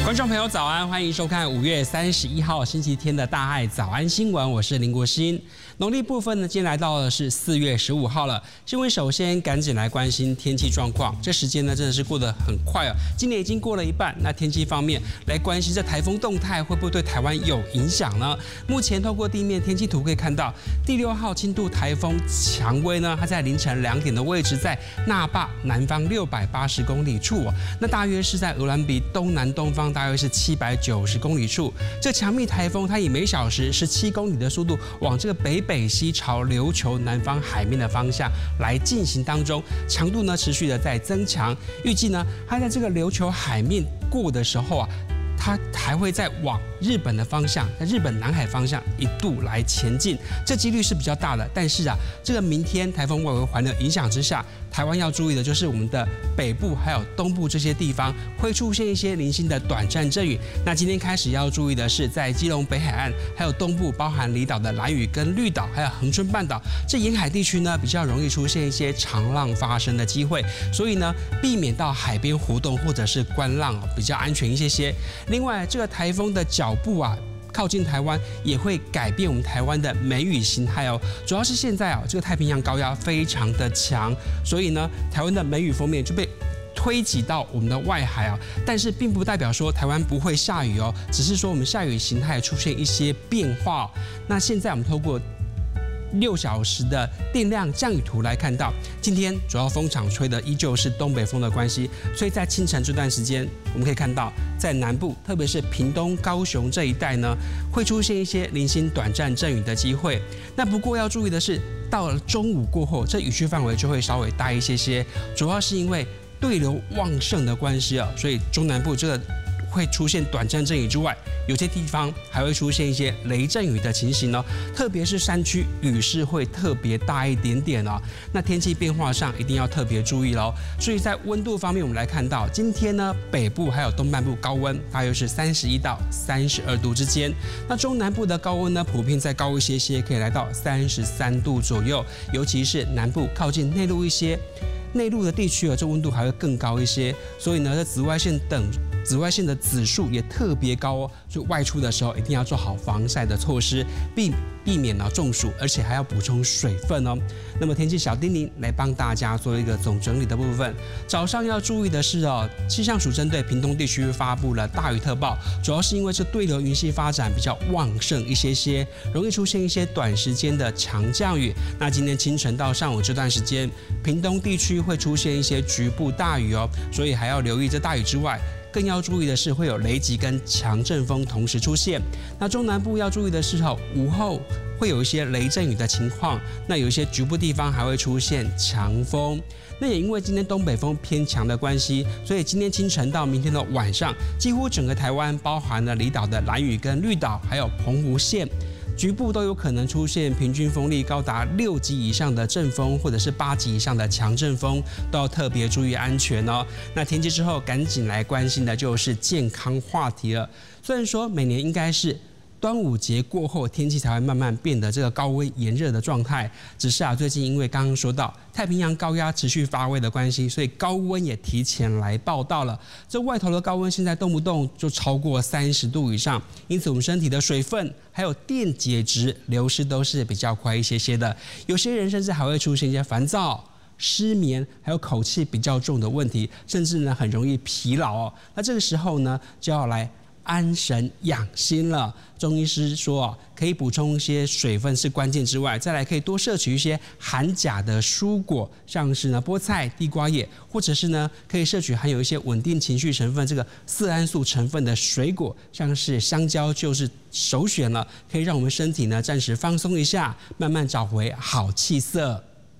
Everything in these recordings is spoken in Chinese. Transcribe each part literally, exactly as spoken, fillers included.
观众朋友早安，欢迎收看五月三十一号星期天的大爱早安新闻，我是林国兴。农历部分呢，今天来到的是四月十五号了。新闻首先赶紧来关心天气状况，这时间呢真的是过得很快啊，今年已经过了一半。那天气方面来关心这台风动态会不会对台湾有影响呢？目前透过地面天气图可以看到，第六号轻度台风蔷薇呢，它在凌晨两点的位置在那霸南方六百八十公里处哦，那大约是在鹅銮鼻东南东方大约是七百九十公里处。这强密台风它以每小时十七公里的速度往这个北北西朝琉球南方海面的方向来进行当中，强度呢持续的在增强。预计呢，它在这个琉球海面过的时候啊，它还会再往日本的方向，在日本南海方向一度来前进，这几率是比较大的。但是啊，这个明天台风外围环的影响之下，台湾要注意的就是我们的北部还有东部这些地方会出现一些零星的短暂阵雨。那今天开始要注意的是，在基隆北海岸还有东部，包含离岛的兰屿跟绿岛，还有恒春半岛这沿海地区呢，比较容易出现一些长浪发生的机会。所以呢，避免到海边活动或者是观浪比较安全一些些。另外，这个台风的脚步啊，靠近台湾也会改变我们台湾的梅雨形态哦。主要是现在啊，这个太平洋高压非常的强，所以呢，台湾的梅雨锋面就被推挤到我们的外海啊。但是并不代表说台湾不会下雨哦，只是说我们下雨形态出现一些变化哦。那现在我们透过六小时的定量降雨图来看到，今天主要风场吹的依旧是东北风的关系，所以在清晨这段时间，我们可以看到在南部，特别是屏东、高雄这一带呢，会出现一些零星短暂阵雨的机会。那不过要注意的是，到了中午过后，这雨区范围就会稍微大一些些，主要是因为对流旺盛的关系啊，所以中南部这个会出现短暂阵雨之外，有些地方还会出现一些雷阵雨的情形哦，特别是山区雨势会特别大一点点哦。那天气变化上一定要特别注意喽。所以在温度方面，我们来看到今天呢，北部还有东半部高温大约是三十一到三十二度之间，那中南部的高温呢，普遍再高一些些，可以来到三十三度左右，尤其是南部靠近内陆一些。内陆的地区啊，这温度还会更高一些，所以呢，这紫外线等紫外线的指数也特别高哦，所以外出的时候一定要做好防晒的措施，避避免呢中暑，而且还要补充水分哦。那么天气小叮咛来帮大家做一个总整理的部分。早上要注意的是哦，气象署针对屏东地区发布了大雨特报，主要是因为这对流云系发展比较旺盛一些些，容易出现一些短时间的强降雨。那今天清晨到上午这段时间，屏东地区会出现一些局部大雨哦，所以还要留意这大雨之外，更要注意的是会有雷击跟强阵风同时出现。那中南部要注意的是哦，午后会有一些雷阵雨的情况，那有一些局部地方还会出现强风。那也因为今天东北风偏强的关系，所以今天清晨到明天的晚上，几乎整个台湾包含了离岛的兰屿跟绿岛，还有澎湖县，局部都有可能出现平均风力高达六级以上的阵风，或者是八级以上的强阵风，都要特别注意安全哦。那天气之后，赶紧来关心的就是健康话题了。虽然说每年应该是端午节过后，天气才会慢慢变得这个高温炎热的状态。只是啊，最近因为刚刚说到太平洋高压持续发威的关系，所以高温也提前来报道了。这外头的高温现在动不动就超过三十度以上，因此我们身体的水分还有电解质流失都是比较快一些些的。有些人甚至还会出现一些烦躁、失眠，还有口气比较重的问题，甚至呢很容易疲劳哦。那这个时候呢，就要来安神养心了。中医师说，可以补充一些水分是关键之外，再来可以多摄取一些含钾的蔬果，像是呢菠菜、地瓜叶，或者是呢可以摄取含有一些稳定情绪成分这个色胺素成分的水果，像是香蕉就是首选了，可以让我们身体呢暂时放松一下，慢慢找回好气色。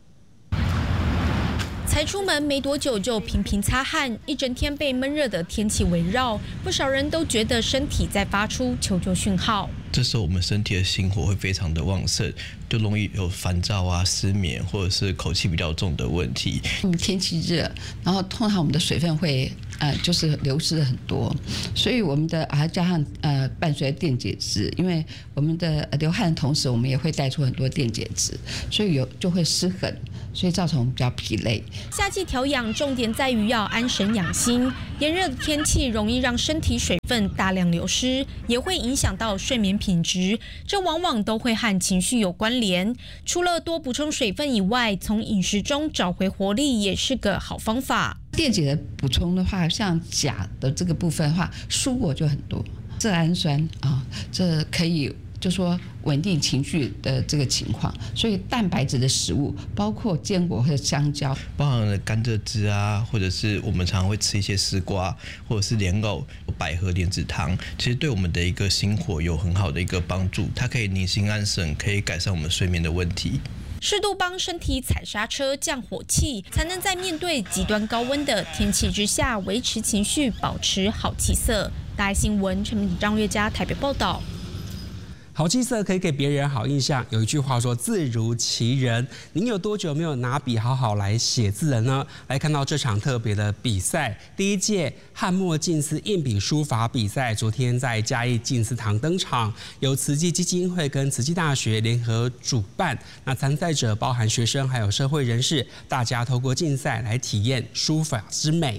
才出门没多久就频频擦汗，一整天被闷热的天气围绕，不少人都觉得身体在发出求救讯号。 这时候我们身体的心火会非常的旺盛，就容易有烦躁啊、失眠或者是口气比较重的问题。 嗯，天气热，然后通常我们的水分会呃就是流失很多，所以我们的还加上呃伴随电解质，因为我们的流汗的同时，我们也会带出很多电解质，所以有就会失衡。 所以造成我们比较疲累。 夏季调养重点在于要安神养心，炎热的天气容易让身体水分大量流失，也会影响到睡眠品质，这往往都会和情绪有关联。除了多补充水分以外，从饮食中找回活力也是个好方法。 电解的补充的话，像钾的这个部分的话，蔬果就很多，色氨酸啊，这可以就说稳定情绪的这个情况。所以蛋白质的食物，包括坚果和香蕉， 包含了甘蔗汁啊，或者是我们常常会吃一些丝瓜，或者是莲藕、百合莲子汤，其实对我们的一个心火有很好的一个帮助，它可以宁心安神，可以改善我们睡眠的问题。 适度帮身体踩刹车、降火气，才能在面对极端高温的天气之下，维持情绪，保持好气色。大爱新闻陈明张月佳台北报道。 好气色可以给别人好印象，有一句话说字如其人。您有多久没有拿笔好好来写字了呢？来看到这场特别的比赛，第一届汉墨静思硬笔书法比赛，昨天在嘉义静思堂登场，由慈济基金会跟慈济大学联合主办。那参赛者包含学生还有社会人士，大家透过竞赛来体验书法之美。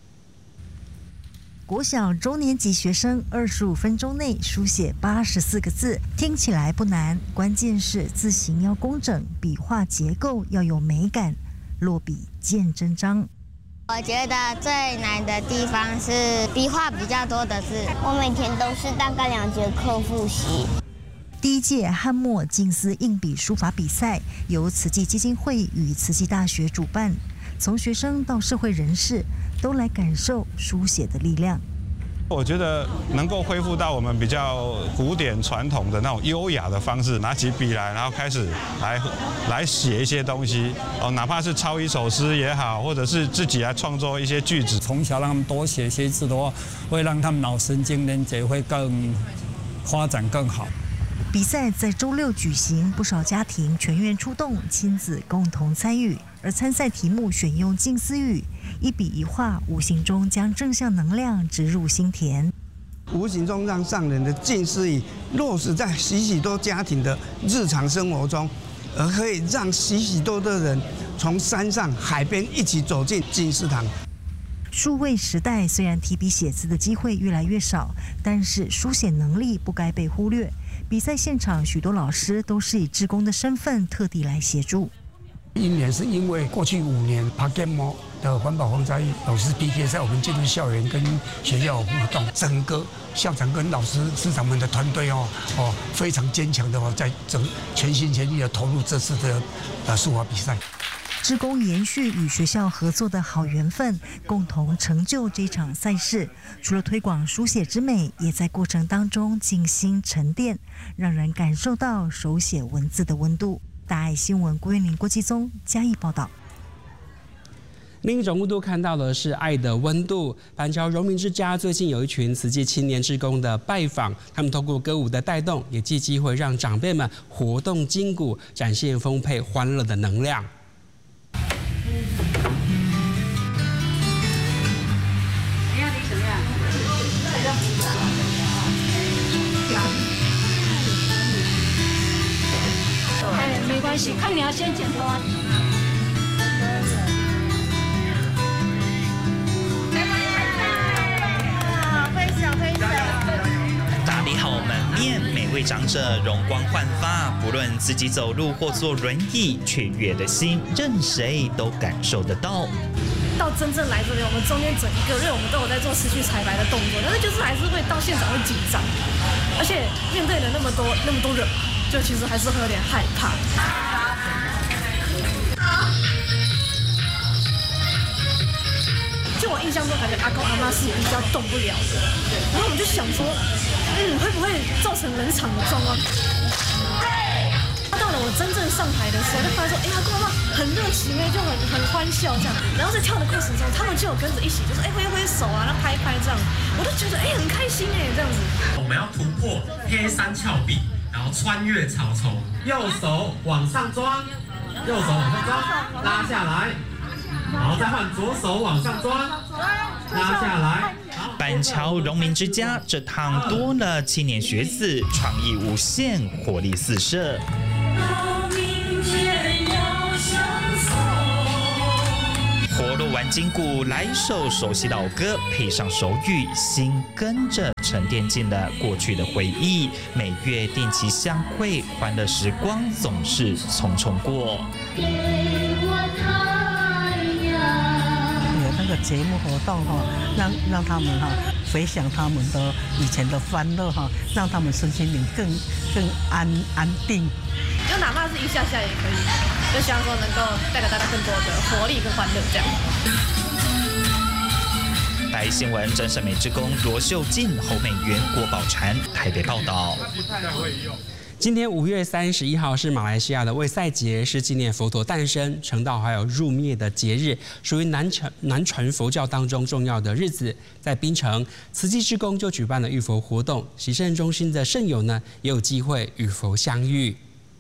国小中年级学生二十五分钟内书写八十四个字，听起来不难，关键是字形要工整，笔画结构要有美感，落笔见真章。 我觉得最难的地方是笔画比较多的字，我每天都是大概两节课复习。 第一届汉墨静思硬笔书法比赛由慈济基金会与慈济大学主办，从学生到社会人士都来感受书写的力量。 我觉得能够恢复到我们比较古典传统的那种优雅的方式，拿起笔来，然后开始来来写一些东西哦，哪怕是抄一首诗也好，或者是自己来创作一些句子。 从小让他们多写些字的话，会让他们脑神经连接会更发展更好。 比赛在周六举行，不少家庭全员出动，亲子共同参与。而参赛题目选用静思语，一笔一画，无形中将正向能量植入心田， 无形中让上人的静思语落实在许许多家庭的日常生活中，而可以让许许多的人从山上海边一起走进静思堂。 数位时代虽然提笔写字的机会越来越少，但是书写能力不该被忽略。比赛现场，许多老师都是以志工的身份特地来协助。 因缘是因为过去五年 P A G M O 的环保防灾老师 P K 赛，我们进入校园跟学校有互动，整个校长跟老师师长们的团队哦哦非常坚强的哦，在整全心全意的投入这次的呃书法比赛。 志工延续与学校合作的好缘分，共同成就这场赛事。除了推广书写之美，也在过程当中静心沉淀，让人感受到手写文字的温度。大爱新闻郭元玲、郭继宗嘉义报道。 另一种温度看到的是爱的温度。板桥荣民之家最近有一群慈济青年志工的拜访，他们透过歌舞的带动，也借机会让长辈们活动筋骨，展现丰沛欢乐的能量。 没关系，看你要先剪头啊。 分享分享。 打理好门面，每位长者容光焕发，不论自己走路或坐轮椅，雀跃的心，任谁都感受得到。 到真正来这里，我们中间整一个月，我们都有在做失去彩排的动作，但是就是还是会到现场会紧张，而且面对了那么多那么多人。就其实还是会有点害怕。就我印象中，感觉阿公阿妈是比较动不了的，然后我们就想说，嗯，会不会造成冷场的状况？到了我真正上台的时候，就发现说，哎，阿公阿妈很热情哎，就很很欢笑这样。然后在跳的过程中，他们就有跟着一起，就是哎挥挥手啊，然后拍拍这样，我就觉得哎很开心哎这样子。 我们要突破黑山峭壁。然后穿越草丛，右手往上抓，右手往上抓，拉下来，然后再换左手往上抓，拉下来。 板桥荣民之家这趟多了青年学子，创意无限，活力四射。 完筋骨，来首熟悉老歌，配上手语，心跟着沉淀进了过去的回忆。每月定期相会，欢乐时光总是匆匆过。 有那个节目活动哈，让让他们哈回想他们的以前的欢乐哈，让他们身心灵更更安安定。 就哪怕是一下下也可以，就希望说能够带给大家更多的活力跟欢乐这样。 台新闻真善美之工罗秀静、侯美媛、郭宝婵台北报道。 今天五月三十一号是马来西亚的卫赛节，是纪念佛陀诞生、成道还有入灭的节日，属于南传南传佛教当中重要的日子。在槟城，慈济志工就举办了浴佛活动，洗圣中心的圣友呢也有机会与佛相遇。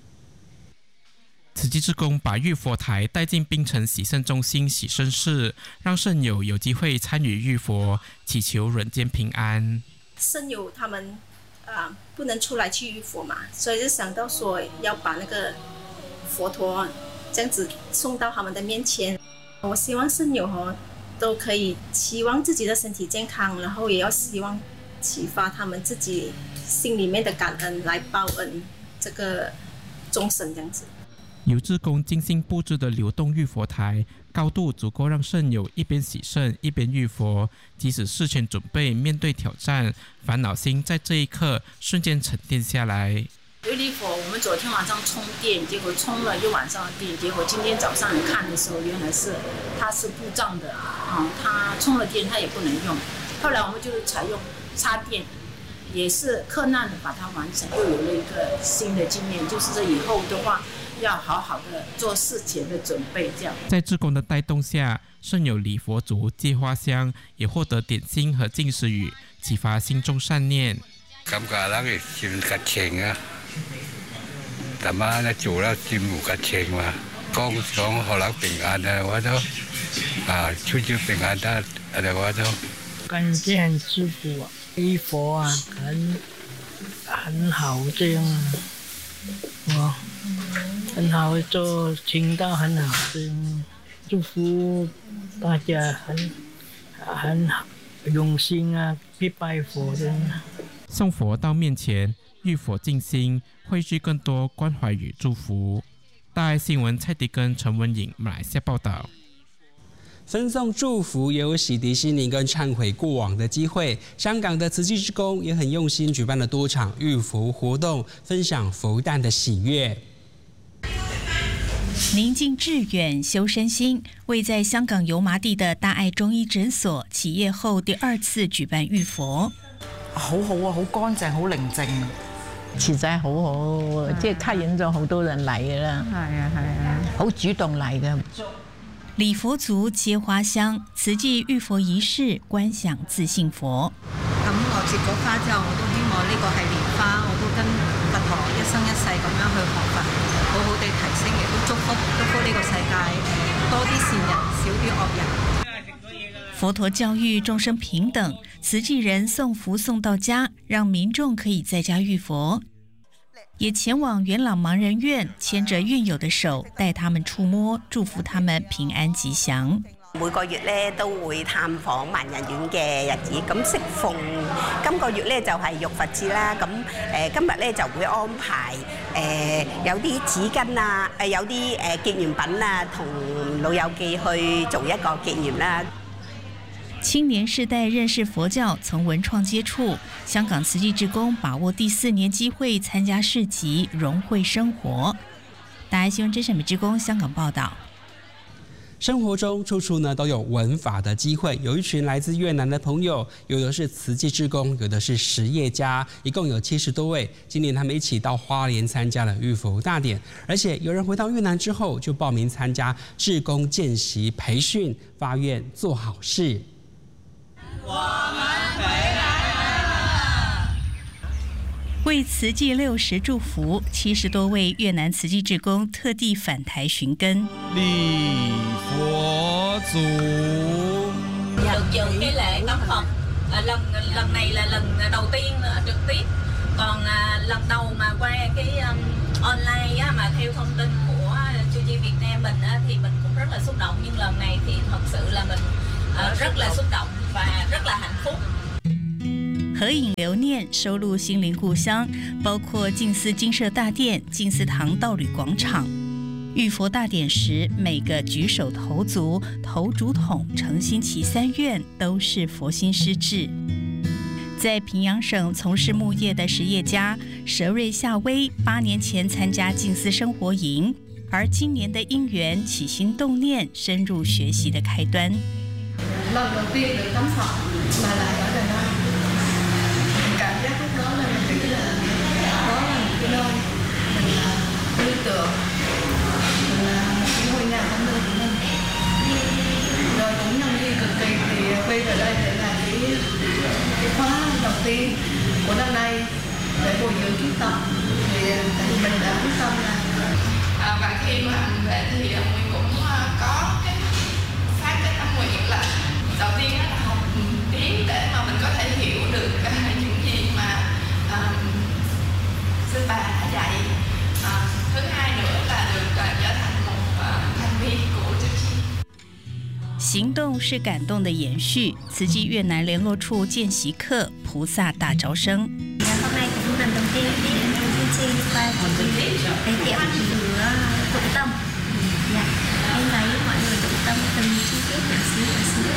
慈济志工把浴佛台带进槟城洗圣中心洗圣室，让圣友有机会参与浴佛，祈求人间平安。 圣友他们啊不能出来去浴佛嘛，所以就想到说要把那个佛陀这样子送到他们的面前。我希望圣友哦都可以期望自己的身体健康，然后也要希望启发他们自己心里面的感恩来报恩这个众生这样子。 由志工精心布置的流动浴佛台，高度足够让圣友一边洗圣一边浴佛，即使事前准备面对挑战，烦恼心在这一刻瞬间沉淀下来。 琉璃佛，我们昨天晚上充电，结果充了一晚上的电，结果今天早上看的时候，原来是它是故障的啊，它充了电它也不能用。后来我们就采用插电，也是克难的把它完成，又有了一个新的经验，就是这以后的话要好好的做事前的准备。这样，在志工的带动下，圣友礼佛足借花香，也获得点心和敬食语，启发心中善念。 感覺人嘅善吉情啊，大媽咧做啦善無吉情嘛，講講學人平安啊，我都啊處處平安得，啊我都感覺很舒服啊，浴佛啊，很很好這樣啊，我很好做情道很好這樣，祝福大家很很好用心啊，去拜佛這樣。 送佛到面前，浴佛靜心，匯聚更多關懷與祝福。大愛新聞蔡迪根、陳文穎，馬來西亞報道。 分送祝福，也有洗滌心靈跟懺悔過往的機會。香港的慈濟志工也很用心，舉辦了多場浴佛活動，分享佛誕的喜悅。 寧靜致遠修身心，位在香港油麻地的大愛中醫診所，起業後第二次舉辦浴佛。 好好啊，好乾淨，好寧靜。 慈濟好好，即係吸引咗好多人嚟㗎啦。係啊係啊，好主動嚟嘅。 禮佛足接花香，慈濟浴佛儀式，觀想自信佛。 咁我接咗花之後，我都希望呢個係蓮花，我都跟佛陀一生一世咁樣去學佛，好好地提升，亦都祝福祝福呢個世界多啲善人，少啲惡人。 佛陀教育眾生平等，慈濟人送福送到家，讓民眾可以在家浴佛。也前往元朗盲人院，牽着院友的手，帶他們觸摸，祝福他們平安吉祥。 每個月咧都會探訪盲人院嘅日子，咁適逢今個月咧就係浴佛節啦，咁誒今日咧就會安排誒有啲紙巾啊，誒有啲誒結緣品啊，同老友記去做一個結緣啦。 青年世代認識佛教，從文創接觸。香港慈濟志工把握第四年機會參加市集，融會生活。大愛新聞真善美志工香港報道。 生活中處處呢都有聞法的機會，有一群來自越南的朋友，有的是慈濟志工，有的是實業家，一共有七十多位。今年他們一起到花蓮參加了浴佛大典，而且有人回到越南之後就報名參加志工見習培訓，發願做好事。 我們回來了！為慈濟六十祝福，七十多位越南慈濟志工特地返台尋根。 禮佛祖。 Được dự cái lễ ngắm Phật, lần lần này là lần đầu tiên trực tiếp, còn lần đầu mà qua cái online á, mà theo thông tin của chương Như Việt Nam mình á, thì mình cũng rất là xúc động, nhưng lần này thì thật sự là mình uh, rất là xúc động và rất là hạnh phúc。 合影留念收录心灵故乡，包括静思金舍大殿、静思堂道侣广场。浴佛大典时，每个举手投足、投竹筒、诚心祈三愿，都是佛心施治。在平阳省从事牧业的实业家佘瑞夏威，八年前参加静思生活营，而今年的因缘起心动念，深入学习的开端。 lần đầu tiên được tắm Phật mà lại ở Đà Nẵng, cảm giác lúc đó là mình nghĩ là đó là một cái nơi mình là nương tựa, mình là một cái ngôi nhà tâm linh của mình. Rồi cũng nhân duyên cực kỳ thì Quy về đây để là cái cái khóa đầu tiên của năm nay để bồi dưỡng kiến tập, thì tại vì mình đã quyết tâm là à, và khi mà mình về thì mình cũng có cái phát cái tâm nguyện là đầu tiên là học tiếng để mà mình có thể hiểu được những gì mà um, sư bà đã dạy. Uh, thứ hai nữa là được uh, trở thành một uh, thành viên của chương trình。 行动是感动的延续。慈济越南联络处见习课，菩萨大招生。 Hôm nay cũng lần đầu tiên đi đến chương trình và giới thiệu giữa tụng tâm. Dạ, em thấy mọi người tụng tâm từng chi tiết nhỏ xíu nhỏ xíu.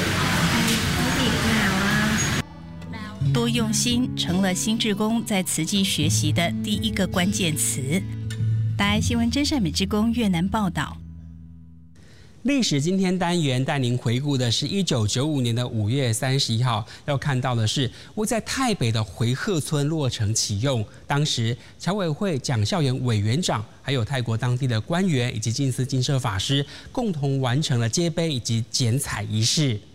多用心成了新志工在慈济学习的第一个关键词。大爱新闻真善美志工越南报道。 历史今天单元带您回顾的是一九九五年的五月三十一号，要看到的是位在台北的回鹤村落成启用。当时侨委会蒋孝严委员长，还有泰国当地的官员以及静思金舍法师共同完成了接碑以及剪彩仪式。